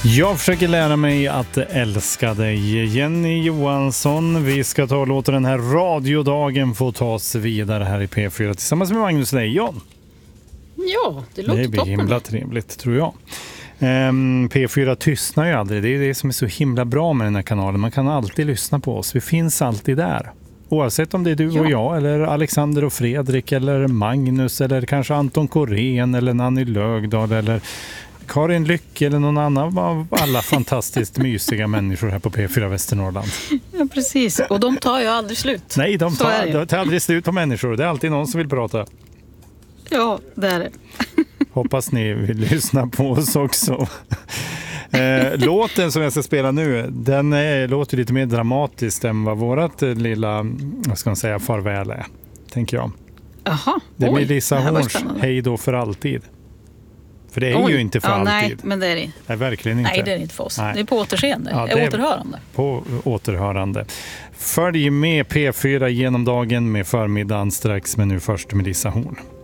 Jag försöker lära mig att älska dig, Jenny Johansson. Vi ska ta och låta den här radiodagen få tas vidare här i P4 tillsammans med Magnus Lejon. Ja, det låter toppen. Det blir himla trevligt, tror jag. P4 tystnar ju aldrig. Det är det som är så himla bra med den här kanalen. Man kan alltid lyssna på oss. Vi finns alltid där. Oavsett om det är du och jag, eller Alexander och Fredrik, eller Magnus, eller kanske Anton Korén, eller Nanny Lögdahl, eller Karin Lyck, eller någon annan av alla fantastiskt mysiga människor här på P4 Västernorrland. Ja, precis. Och de tar ju aldrig slut. Nej, de tar aldrig slut på människor. Det är alltid någon som vill prata. Ja, det är det. Hoppas ni vill lyssna på oss också. Låten som jag ska spela nu, den låter lite mer dramatiskt än vad vårat lilla, vad ska man säga, farväl är, tänker jag. Aha, det blir Lisa Horns Hej då för alltid. För det är ju inte för alltid. Nej, men det är det. Nej, verkligen inte. Nej, det är inte för oss. Nej. Det är på återseende. Ja, det är återhörande. På återhörande. Följ med P4 genom dagen med förmiddagen strax, men nu först med Lisa Horn.